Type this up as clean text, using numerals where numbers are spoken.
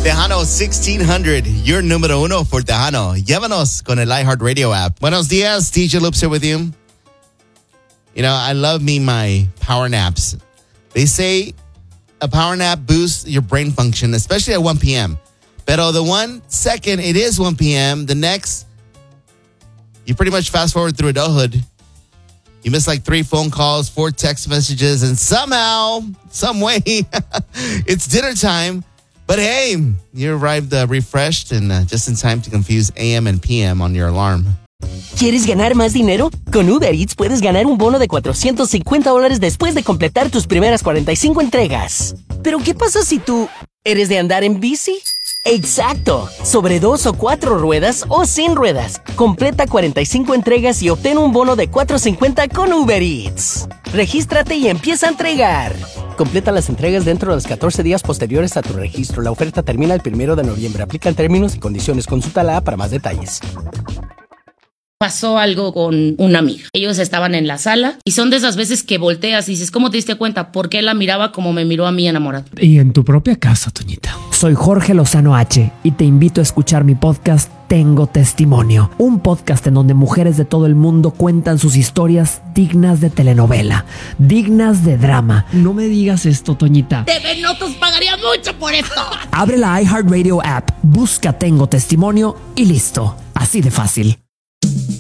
Tejano 1600, your número uno for Tejano. Llévanos con el iHeartRadio app. Buenos días, DJ Loops here with you. You know, I love my power naps. They say a power nap boosts your brain function, especially at 1 p.m. Pero the 1 second it is 1 p.m., the next, you pretty much fast forward through adulthood. You miss like 3 phone calls, 4 text messages, and somehow, some way, it's dinner time. But hey, you arrived refreshed and just in time to confuse AM and PM on your alarm. ¿Quieres ganar más dinero? Con Uber Eats puedes ganar un bono de $450 después de completar tus primeras 45 entregas. ¿Pero qué pasa si tú eres de andar en bici? ¡Exacto! Sobre 2 o 4 ruedas o sin ruedas. Completa 45 entregas y obtén un bono de $450 con Uber Eats. Regístrate y empieza a entregar. Completa las entregas dentro de los 14 días posteriores a tu registro. La oferta termina el 1 de noviembre. Aplican términos y condiciones. Consulta la app para más detalles. Pasó algo con una amiga. Ellos estaban en la sala y son de esas veces que volteas y dices, ¿cómo te diste cuenta? ¿Por qué la miraba como me miró a mí enamorado? Y en tu propia casa, Toñita. Soy Jorge Lozano H y te invito a escuchar mi podcast Tengo Testimonio, un podcast en donde mujeres de todo el mundo cuentan sus historias dignas de telenovela, dignas de drama. No me digas esto, Toñita. TV Notos pagaría mucho por esto. Abre la iHeartRadio app, busca Tengo Testimonio y listo. Así de fácil.